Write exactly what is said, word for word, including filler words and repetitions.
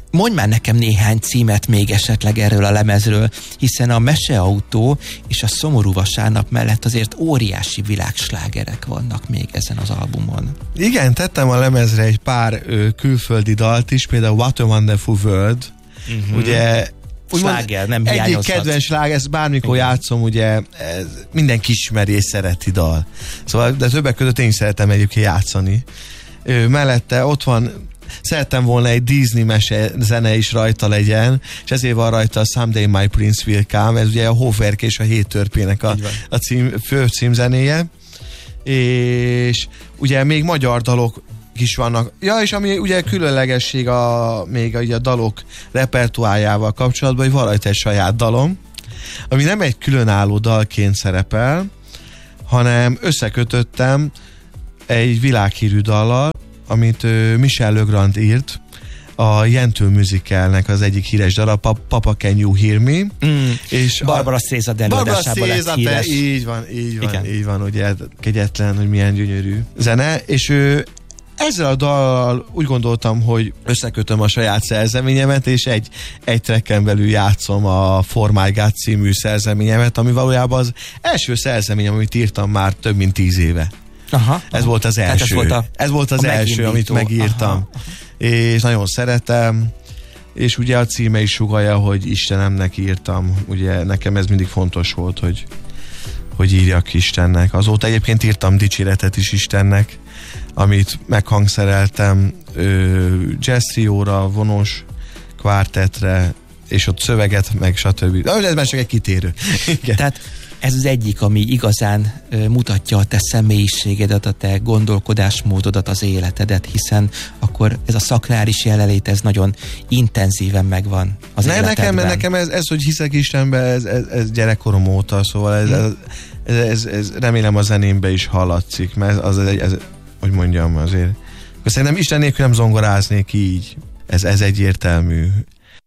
mondj már nekem néhány címet még esetleg erről a lemezről, hiszen a Meseautó és a Szomorú vasárnap mellett azért óriási világslágerek vannak még ezen az albumon. Igen, tettem a lemezre egy pár ö, külföldi dalt is, például What a Wonderful World, uh-huh. ugye sláger, nem hiányozhat. Egyik kedvenc sláger, ezt bármikor igen. játszom, ugye ez mindenki ismeri és szereti dal. Szóval, de többek között én szeretem egyébként játszani. Ö, mellette ott van, szerettem volna egy Disney mese zene is rajta legyen, és ezért van rajta a Someday My Prince Will Come, ez ugye a Hóferke és a Hét törpének a, a cím, fő címzenéje. És ugye még magyar dalok is vannak. Ja, és ami ugye különlegesség a, még a, a dalok repertoárjával kapcsolatban, hogy van rajta egy saját dalom, ami nem egy különálló dalként szerepel, hanem összekötöttem egy világhírű dallal, amit uh, Michel Legrand írt, a Yentl musicalnek az egyik híres dal, a Papa Can You Hear Me? Mm. És Barbara Streisand előadásában lett híres. Így van, így van, igen. így van, ugye kegyetlen, hogy milyen gyönyörű zene, és ő ezzel a dallal úgy gondoltam, hogy összekötöm a saját szerzeményemet, és egy, egy tracken belül játszom a For My God című szerzeményemet, ami valójában az első szerzeményem, amit írtam már több mint tíz éve. Aha, ez aha. volt az első. Ez volt, a, ez volt az első, amit megírtam. Aha, aha. És nagyon szeretem, és ugye a címe is sugallja, hogy Istenemnek írtam. Ugye nekem ez mindig fontos volt, hogy, hogy írjak Istennek. Azóta egyébként írtam dicséretet is Istennek, amit meghangszereltem jazz trióra, vonos kvártetre, és ott szöveget, meg stb. Ez már csak egy kitérő. Igen. Tehát ez az egyik, ami igazán ö, mutatja a te személyiségedet, a te gondolkodásmódodat, az életedet, hiszen akkor ez a szakrális jelenlét, ez nagyon intenzíven megvan az ne, életedben. Nekem, nekem ez, ez, hogy hiszek Istenbe, ez, ez, ez gyerekkorom óta, szóval ez, hmm. ez, ez, ez, ez remélem a zenémbe is hallatszik, mert az, ez, ez, hogy mondjam azért. Szerintem Isten nélkül nem zongoráznék így. Ez, ez egyértelmű.